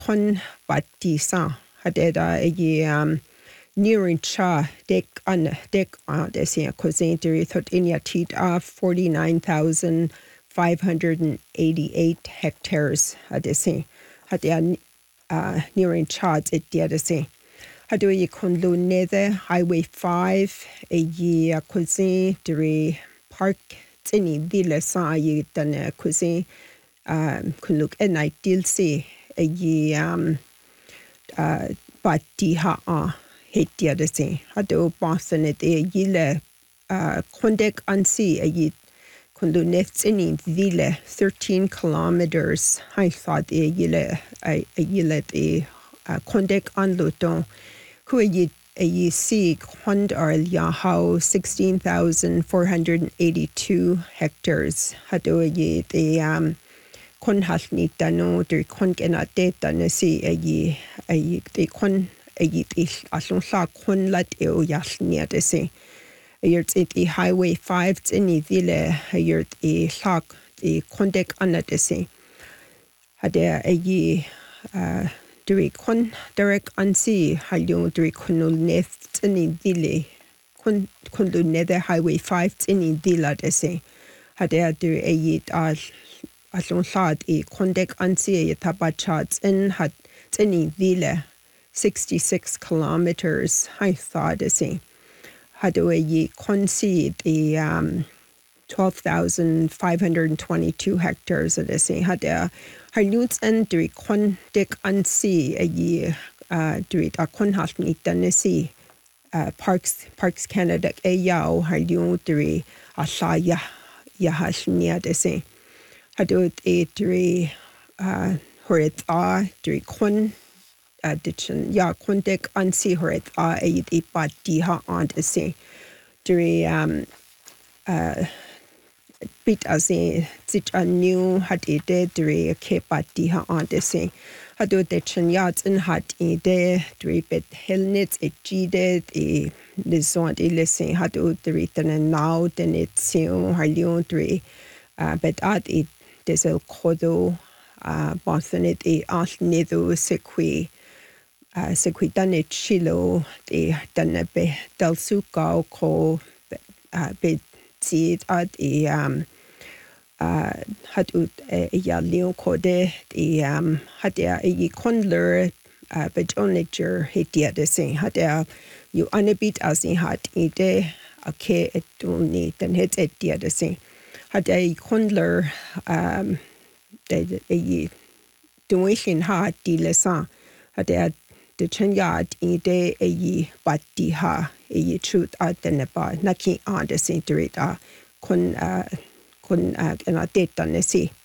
kon batti sa hade da nearing cha dek on this cousin diri thot in ya tit 49,588 hectares hade se hade nearing cha it dia se hade ye konlu nether highway 5 a ye cousin diri park tini ville sa ye dan cousin kun look at night deal see a ye batti ha hetia de se hado Boston it e yile kondek ansi a yi kundu nets in ville 13 kilometers I thought e yile a yile the kondek anluton ku yi see kond arl ya how 16,482 hectares hado yi the kon halni tano der kon gena data ne si a yi the kon ich along la kon lat e o yasnia de se yert it the highway 5 in ville yert e lag the kondek anna de se hade a yi dri kon direct ansi halio dri konul neft in ville kon lu nether highway 5 in villa de se hade der a yi along la e kondek ansi e tabachats in hat in ville 66 kilometers I thought see hado ye konsi the 12,522 hectares of this hada harnuts and dri kon dik ansi a ye dri a kon halni tanesi parks Canada a yao harnu dri a shaya ya halnia de se hado e dri horit a dri kon ditchen ya kondek ansi horit a e batti ha on de se dri bit as a sit a new had e de dri ke batti ha on de se hado ditchen yards in hat e de dri bit helnets e gide e lison e listen hado dri ten now den it sion harlion dri but at it desel kodo bonsonet e al nedo sequi dane chilo de dane be del suka ko be tid at e had ut ya leo kode e had e konler be onager hetia de se had you anabit as in hat ide okay et doni den het et dia de se had e konler de e doing hat di lesa had de chenya ide e batti ha e truth at the neba naki on the century kun en data ne si